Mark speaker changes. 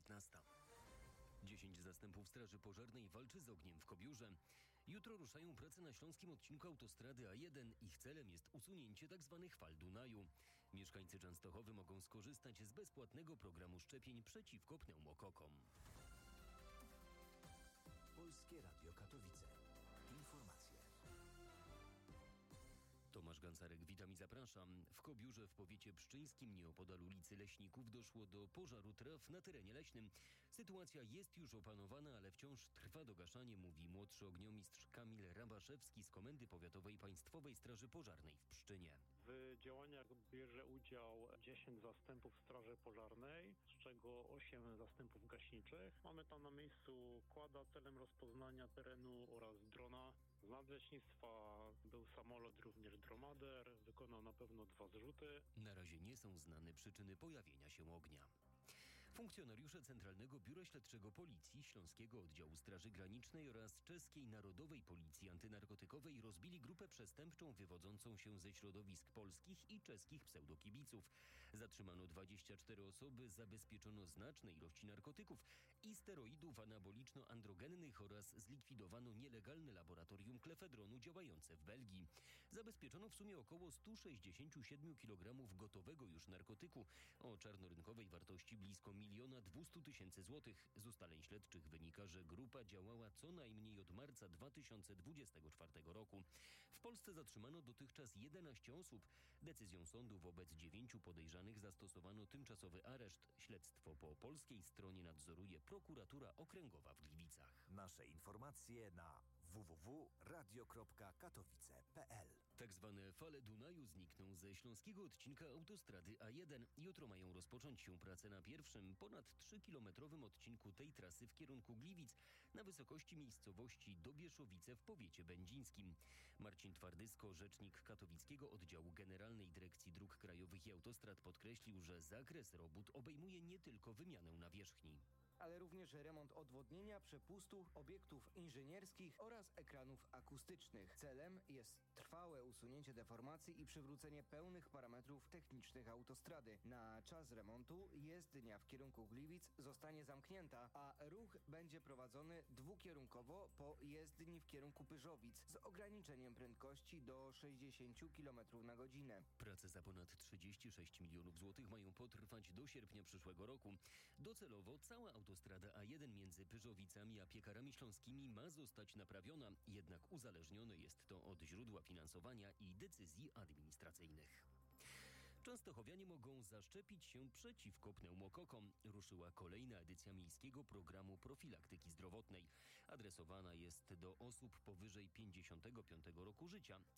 Speaker 1: 19. 10 zastępów Straży Pożarnej walczy z ogniem w Kobiórze. Jutro ruszają prace na śląskim odcinku autostrady A1. Ich celem jest usunięcie tzw. fal Dunaju. Mieszkańcy Częstochowy mogą skorzystać z bezpłatnego programu szczepień przeciwko pneumokokom.
Speaker 2: Polskie Radio Katowice. Informacje.
Speaker 1: Tomasz Gancarek, witam i zapraszam. W Kobiórze w powiecie pszczyńskim nieopodal ulicy Leśników doszło do pożaru traw na terenie leśnym. Sytuacja jest już opanowana, ale wciąż trwa dogaszanie, mówi młodszy ogniomistrz Kamil Rabaszewski z Komendy Powiatowej Państwowej Straży Pożarnej w Pszczynie.
Speaker 3: W działaniach bierze udział 10 zastępów Straży Pożarnej, z czego 8 zastępów gaśniczych. Mamy tam na miejscu quada celem rozpoznania terenu oraz drona. Z nadleśnictwa był samolot, również dromader, wykonał na pewno 2 zrzuty.
Speaker 1: Na razie nie są znane przyczyny pojawienia się ognia. Funkcjonariusze Centralnego Biura Śledczego Policji, Śląskiego Oddziału Straży Granicznej oraz Czeskiej Narodowej Policji Antynarkotykowej rozbili grupę przestępczą wywodzącą się ze środowisk polskich i czeskich pseudokibiców. Zatrzymano 24 osoby, zabezpieczono znaczne ilości narkotyków i steroidów anaboliczno-androgennych oraz zlikwidowano nielegalne laboratorium klefedronu działające w Belgii. Zabezpieczono w sumie około 167 kg gotowego już narkotyku o czarnorynkowej wartości blisko 1 200 000 złotych. Z ustaleń śledczych wynika, że grupa działała co najmniej od marca 2024 roku. W Polsce zatrzymano dotychczas 11 osób. Decyzją sądu wobec 9 podejrzanych zastosowano tymczasowy areszt. Śledztwo po polskiej stronie nadzoruje prokuratura okręgowa w Gliwicach.
Speaker 2: Nasze informacje na www.radio.katowice.pl.
Speaker 1: Tak zwane fale Dunaju znikną ze śląskiego odcinka autostrady A1. Jutro mają rozpocząć się prace na pierwszym, ponad 3-kilometrowym odcinku tej trasy w kierunku Gliwic na wysokości miejscowości Dobieszowice w powiecie będzińskim. Marcin Twardysko, rzecznik katowickiego oddziału Generalnej Dyrekcji Dróg Krajowych i Autostrad, podkreślił, że zakres robót obejmuje nie tylko wymianę nawierzchni,
Speaker 4: ale również remont odwodnienia, przepustu, obiektów inżynierskich oraz ekranów akustycznych. Celem jest trwałe usunięcie deformacji i przywrócenie pełnych parametrów technicznych autostrady. Na czas remontu jezdnia w kierunku Gliwic zostanie zamknięta, a ruch będzie prowadzony dwukierunkowo po jezdni w kierunku Pyrzowic z ograniczeniem prędkości do 60 km na godzinę.
Speaker 1: Prace za ponad 36 milionów złotych mają potrwać do sierpnia przyszłego roku. Docelowo cała autostrada A1 między Pyrzowicami a Piekarami Śląskimi ma zostać naprawiona, jednak uzależnione jest to od źródła finansowania i decyzji administracyjnych. Częstochowianie mogą zaszczepić się przeciwko pneumokokom. Ruszyła kolejna edycja miejskiego programu profilaktyki zdrowotnej. Adresowana jest do osób powyżej 55 roku życia.